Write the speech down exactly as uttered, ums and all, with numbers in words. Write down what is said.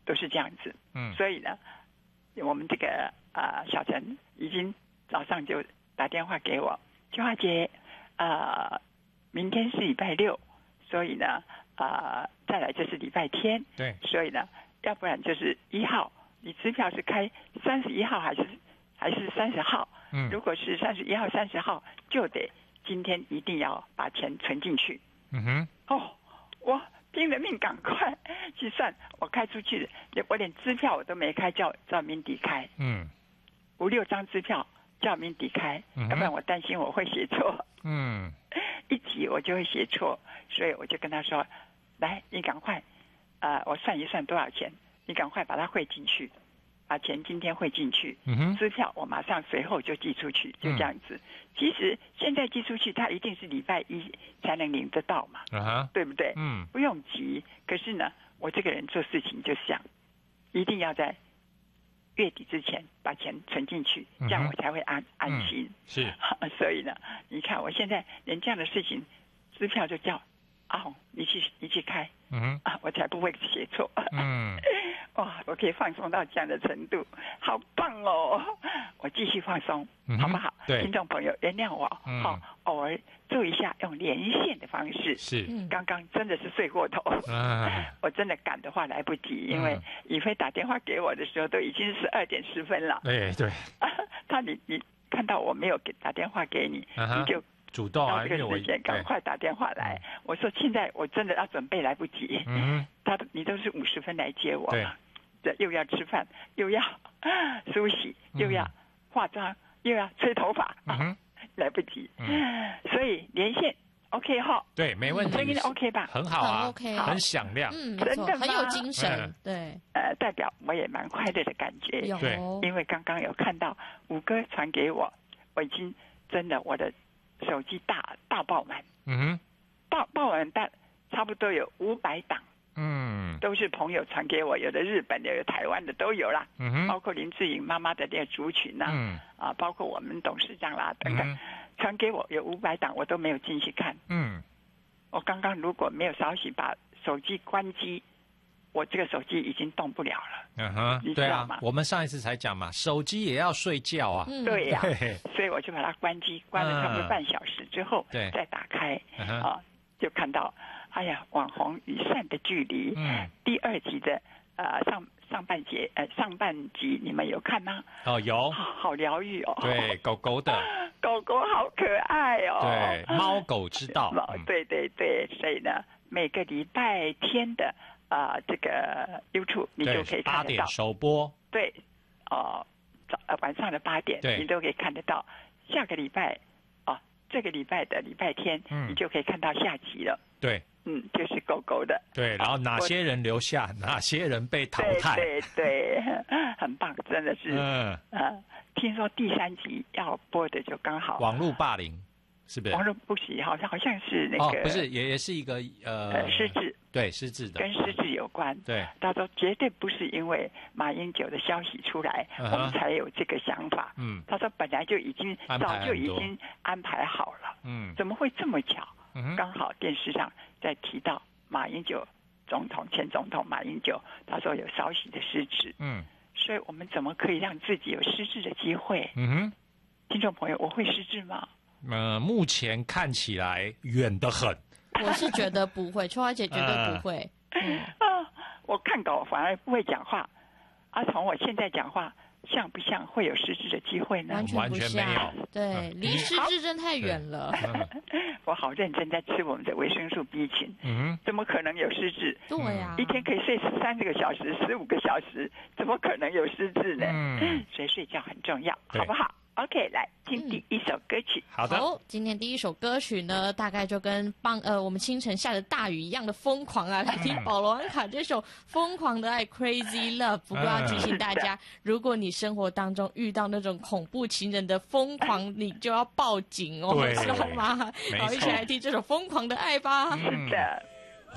都是这样子。 嗯， 所以呢，我们这个啊、呃、小陈已经早上就打电话给我，秋华姐，呃，明天是礼拜六，所以呢，啊、呃，再来就是礼拜天， 对， 所以呢，要不然就是一号，你支票是开三十一号还是还是三十号？ 嗯， 如果是三十一号、三十号，就得今天一定要把钱存进去。 嗯哼， 哦，我拼了命赶快去算，我开出去，我连支票我都没开，叫赵明迪开， 嗯， 五六张支票叫明迪开， 嗯、 要不然我担心我会写错， 嗯， 一急我就会写错，所以我就跟他说，来，你赶快，呃，我算一算多少钱，你赶快把它汇进去。把钱今天汇进去， 嗯、 支票我马上随后就寄出去，就这样子。嗯、其实现在寄出去，它一定是礼拜一才能领得到嘛， 啊、 对不对？ 嗯， 不用急。可是呢，我这个人做事情就想，一定要在月底之前把钱存进去，这样我才会安、嗯、安心。 是， 所以呢，你看我现在连这样的事情，支票就叫阿红，你去你去开， 嗯啊，我才不会写错。 嗯。 哇，我可以放松到这样的程度，好棒哦！我继续放松， 嗯、 好不好？ 对， 听众朋友原谅我， 嗯、 好，偶尔做一下用连线的方式。 是， 刚刚真的是睡过头， 啊、 我真的赶的话来不及，因为以飞打电话给我的时候都已经十二点十分了。 对对， 他你你看到我没有给打电话给你， 啊、 你就。 主动啊， 这个时间赶快打电话来。我说现在我真的要准备来不及。 嗯， 他你都是五十分来接我， 对， 这又要吃饭，又要梳洗，又要化妆，嗯、又要吹头发， 嗯、 啊，来不及。 嗯， 所以连线 OK 哈， 对，没问题， 声音 OK 吧？ 很好啊， 很 OK， 很响亮， 嗯， 真的很有精神， 嗯、 对， 呃，代表我也蛮快乐的感觉， 对， 因为刚刚有看到五哥传给我，我已经真的我的。手机大大爆满， 嗯哼， 爆爆满大差不多有五百档， 嗯， 都是朋友传给我，有的日本的，有台湾的都有啦， 嗯哼， 包括林志颖妈妈的那个族群呐、啊， 嗯， 啊，包括我们董事长啦等等， 嗯、 传给我有五百档，我都没有进去看， 嗯， 我刚刚如果没有稍息把手机关机，我这个手机已经动不了了。 嗯哼，对啊，我们上一次才讲嘛，手机也要睡觉啊。 嗯、对呀、啊，所以我就把它关机，关了差不多半小时之后， 对、嗯， 再打开， 嗯、 啊，就看到，哎呀，网红与善的距离， 嗯， 第二集的呃上上半节呃上半集你们有看吗？ 哦，有， 好, 好疗愈哦。 对，狗狗的， 狗狗好可爱哦。 对，猫狗之道。 嗯、对对对，所以呢，每个礼拜天的。啊、呃，这个 YouTube 你就可以看得到， 八点首播。 对，哦、呃，早呃晚上的八点，你都可以看得到。下个礼拜，哦、呃，这个礼拜的礼拜天，嗯，你就可以看到下集了。 对， 嗯，就是狗狗的。 对，然后哪些人留下，哪些人被淘汰？ 对对对，很棒，真的是。 嗯呃，听说第三集要播的就刚好。 网络霸凌。是不是？ 网络不行，好像好像是那个， 哦、不是，也也是一个呃， 呃失智， 对，失智的， 跟失智有关。 对， 他说绝对不是因为马英九的消息出来， 嗯、 我们才有这个想法。 嗯， 他说本来就已经早就已经安排好了。 嗯， 怎么会这么巧？ 嗯， 刚好电视上在提到马英九总统，前总统马英九，他说有稍息的失智。 嗯， 所以我们怎么可以让自己有失智的机会？ 嗯哼， 听众朋友，我会失智吗？ 呃，目前看起来远得很。 我是觉得不会，秋华姐绝对不会。 呃、嗯啊，我看稿反而不会讲话，啊，从我现在讲话像不像会有失智的机会呢？ 完全不像， 没有。 对，离失智真太远了。 我好认真在吃我们的维生素 B 群， 嗯， 怎么可能有失智？ 对呀、啊， 一天可以睡十三个小时、十五个小时，怎么可能有失智呢？ 嗯， 所以睡觉很重要，好不好？OK， 来听第一首歌曲。 好的， 好，今天第一首歌曲呢，大概就跟帮呃我们清晨下的大雨一样的疯狂啊！来听保罗安卡这首《疯狂的爱》（Crazy Love）。不过要提醒大家，如果你生活当中遇到那种恐怖情人的疯狂，你就要报警哦，知道吗？好，一起来听这首《疯狂的爱》吧。 是的。